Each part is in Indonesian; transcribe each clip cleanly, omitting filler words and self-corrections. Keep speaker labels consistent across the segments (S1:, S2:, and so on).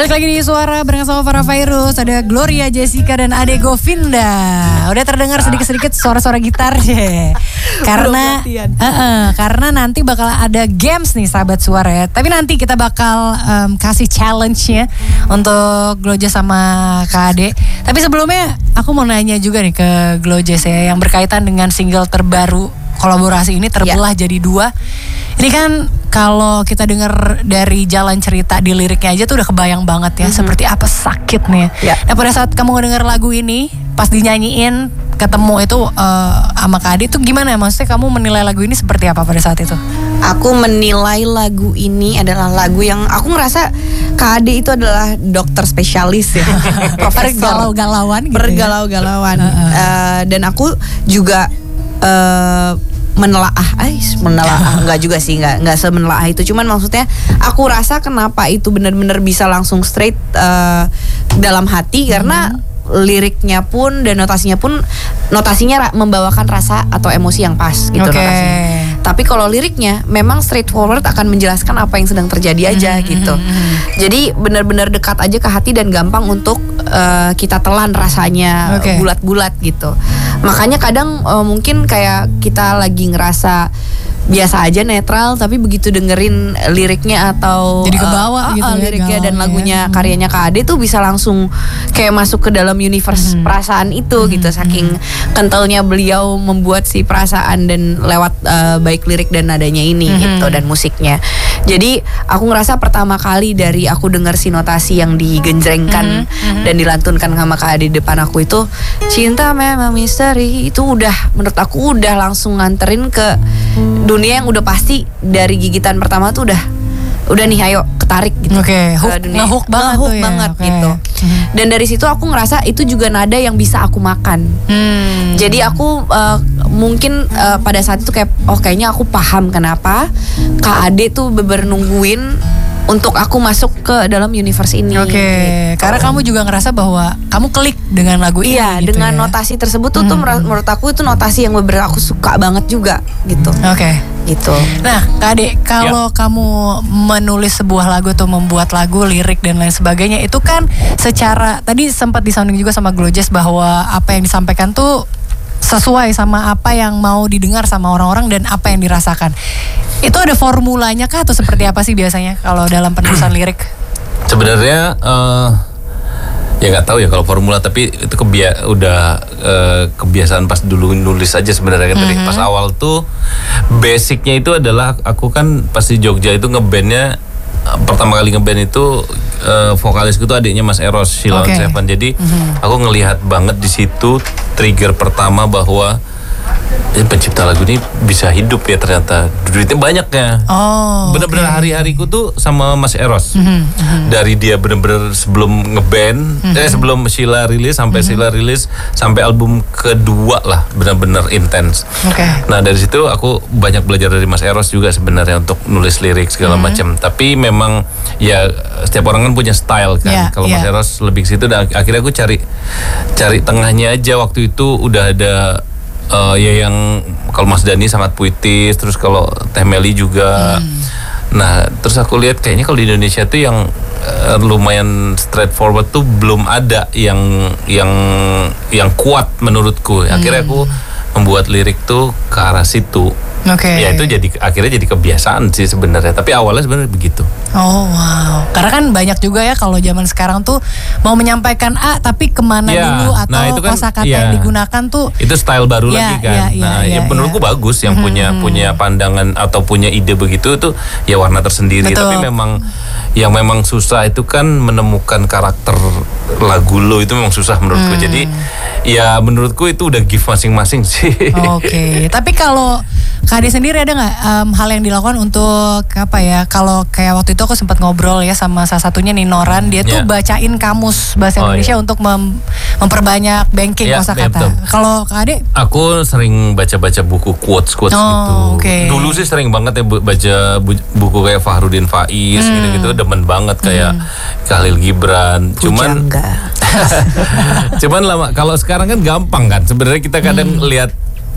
S1: Balik lagi di Suara bareng sama Farah Fairuz. Ada Gloria Jessica dan Ade Govinda. Udah terdengar sedikit-sedikit suara-suara gitar ya. Karena nanti bakal ada games nih sahabat Suara ya. Tapi nanti kita bakal kasih challenge-nya untuk Gloja sama Kak Ade. Tapi sebelumnya aku mau nanya juga nih ke Gloja ya, yang berkaitan dengan single terbaru kolaborasi ini Terbelah Jadi Dua. Ini kan kalau kita dengar dari jalan cerita di liriknya aja tuh udah kebayang banget ya, seperti apa sakitnya. Nah pada saat kamu ngedenger lagu ini, pas dinyanyiin ketemu itu sama Kak Ade tuh gimana? Maksudnya kamu menilai lagu ini seperti apa pada saat itu?
S2: Aku menilai lagu ini adalah lagu yang aku ngerasa Kak Ade itu adalah dokter spesialis ya.
S1: Pergalau-galauan gitu.
S2: Pergalau-galauan. Dan aku juga menelaah enggak juga sih, enggak semenelaah itu, cuman maksudnya aku rasa kenapa itu benar-benar bisa langsung straight dalam hati karena liriknya pun dan notasinya membawakan rasa atau emosi yang pas gitu notasinya. Tapi kalau liriknya memang straightforward akan menjelaskan apa yang sedang terjadi aja gitu. Jadi benar-benar dekat aja ke hati dan gampang untuk kita telan rasanya bulat-bulat gitu. Makanya kadang mungkin kayak kita lagi ngerasa biasa aja netral, tapi begitu dengerin liriknya atau
S1: jadi kebawa gitu
S2: liriknya dan lagunya karyanya Kak Ade tuh bisa langsung kayak masuk ke dalam universe perasaan itu gitu, saking kentalnya beliau membuat si perasaan dan lewat baik lirik dan nadanya ini gitu dan musiknya. Jadi aku ngerasa pertama kali dari aku denger si notasi yang digenjrengkan dan dilantunkan sama Kak Ade depan aku itu, cinta memang misteri, itu udah menurut aku udah langsung nganterin ke dunia yang udah pasti dari gigitan pertama tuh udah nih ayo ketarik gitu.
S1: Ngehook banget
S2: gitu. Dan dari situ aku ngerasa itu juga nada yang bisa aku makan. Jadi aku mungkin pada saat itu kayak kayaknya aku paham kenapa Kak Ade tuh bener nungguin untuk aku masuk ke dalam universe ini.
S1: Gitu. Karena kamu juga ngerasa bahwa kamu klik dengan lagu ini.
S2: Iya,
S1: gitu
S2: dengan notasi tersebut tuh menurut aku itu notasi yang bener aku suka banget juga gitu. Gitu.
S1: Nah, Kak Ade, kalau kamu menulis sebuah lagu atau membuat lagu, lirik dan lain sebagainya, itu kan secara tadi sempat disounding juga sama Glojes bahwa apa yang disampaikan tuh sesuai sama apa yang mau didengar sama orang-orang dan apa yang dirasakan. Itu ada formulanya kah atau seperti apa sih biasanya kalau dalam penulisan lirik?
S3: Sebenarnya ya nggak tahu ya kalau formula, tapi itu kebiasaan pas dulu nulis aja sebenarnya. Dari pas awal tuh basicnya itu adalah aku kan pas di Jogja itu ngebandnya pertama kali ngeband itu vokalisku itu adiknya Mas Eros, Sheila on Seven. Jadi aku ngelihat banget di situ trigger pertama bahwa pencipta lagu ini bisa hidup ya, ternyata duitnya banyaknya. Bener-bener hari-hariku tuh sama Mas Eros. Dari dia bener-bener sebelum ngeband, sebelum Sheila rilis sampai Sheila rilis sampai album kedua lah, bener-bener intens. Nah dari situ aku banyak belajar dari Mas Eros juga sebenarnya untuk nulis lirik segala macam. Tapi memang ya setiap orang kan punya style kan. Kalau Mas Eros lebih ke situ, dan akhirnya aku cari tengahnya aja. Waktu itu udah ada ya yang kalau Mas Dhani sangat puitis, terus kalau Teh Meli juga. Nah terus aku lihat kayaknya kalau di Indonesia tuh yang lumayan straightforward tuh belum ada yang kuat menurutku. Akhirnya aku membuat lirik tuh ke arah situ. Ya itu akhirnya jadi kebiasaan sih sebenarnya. Tapi awalnya sebenarnya begitu.
S1: Wow. Karena kan banyak juga ya kalau zaman sekarang tuh mau menyampaikan A tapi kemana dulu atau kosakata yang digunakan tuh
S3: itu style baru lagi kan. Menurutku bagus yang punya pandangan atau punya ide begitu tuh ya warna tersendiri. Tapi memang yang memang susah itu kan menemukan karakter lagu lo, itu memang susah menurutku. Jadi ya menurutku itu udah gift masing-masing sih.
S2: Tapi kalau Kak Ade sendiri ada nggak hal yang dilakukan untuk apa ya? Kalau kayak waktu itu aku sempat ngobrol ya sama salah satunya Ninoran, dia tuh bacain kamus bahasa Indonesia untuk memperbanyak banking kosakata. Kalau Kak Ade?
S3: Aku sering baca-baca buku quotes gitu. Dulu sih sering banget ya baca buku kayak Fahrudin Faiz gitu-gitu, demen banget kayak Khalil Gibran. Cuman lama. Kalau sekarang kan gampang kan. Sebenarnya kita kadang lihat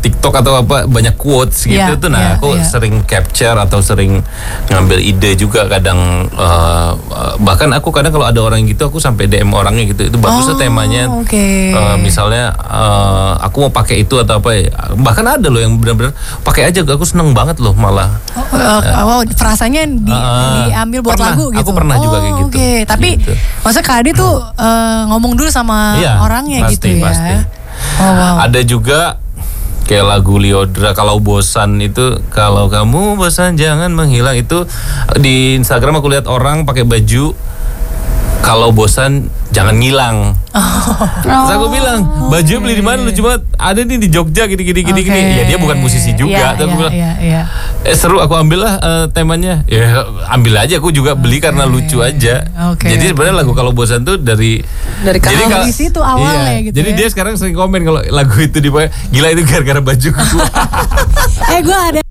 S3: TikTok atau apa banyak quotes gitu
S1: Iya,
S3: tuh. Nah,
S1: iya,
S3: aku
S1: iya.
S3: sering capture atau sering ngambil ide juga kadang, bahkan aku kadang kalau ada orang gitu aku sampai DM orangnya gitu. Itu bagus tuh temanya.
S1: Oke.
S3: Misalnya aku mau pakai itu atau apa ya. Bahkan ada loh yang benar-benar pakai aja, aku seneng banget loh malah.
S1: Wow, frasanya diambil buat
S3: pernah,
S1: lagu gitu.
S3: aku pernah juga kayak gitu.
S1: Oke, tapi
S3: Gitu.
S1: maksudnya Kak Ade tuh ngomong dulu sama
S3: Iya,
S1: orangnya
S3: pasti,
S1: gitu ya.
S3: pasti.
S1: Oh wow.
S3: Ada juga kayak lagu Lyodra, kalau bosan itu, kalau kamu bosan jangan menghilang, itu di Instagram aku lihat orang pakai baju kalau bosan jangan ngilang. Terus aku bilang, baju beli di mana lu? Cuma ada nih di Jogja gini. Ya dia bukan musisi juga. Terus aku bilang, seru, aku ambil lah temanya. Ya ambil aja, aku juga beli karena lucu aja. Jadi sebenarnya lagu kalau bosan tuh dari
S1: dari situ awalnya gitu.
S3: Jadi dia sekarang sering komen kalau lagu itu gila itu gara-gara baju gua.
S1: Gue ada